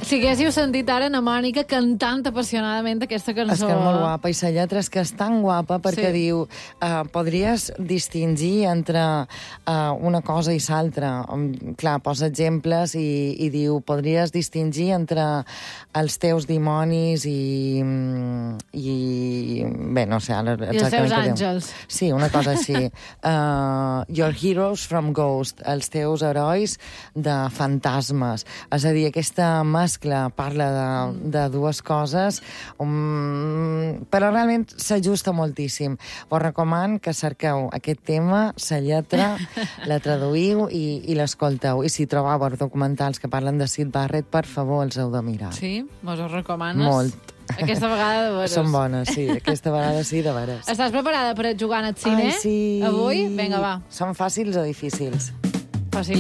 Si haguéssiu sentit ara na Mònica cantant apassionadament aquesta cançó. És que és molt guapa, i la lletra és que és tan guapa perquè diu, podries distingir entre una cosa i l'altra. Clar, posa exemples i diu, podries distingir entre els teus dimonis i bé, no sé, ara i els seus àngels. Sí, una cosa així. Your heroes from ghost, els teus herois de fantasmes. És a dir, aquesta mescla parla de dues coses, però realment s'ajusta moltíssim. Us recomano que cerqueu aquest tema, la lletra, la traduïu i l'escolteu. I si trobeu documentals que parlen de Syd Barrett, per favor, els heu de mirar. Sí? Mos ho recomanes? Molt. Aquesta vegada de veres. Són bones, sí. Aquesta vegada sí, de veres. Estàs preparada per jugar al cine? Ai, sí. Avui? Vinga, va. Són fàcils o difícils? Fàcil.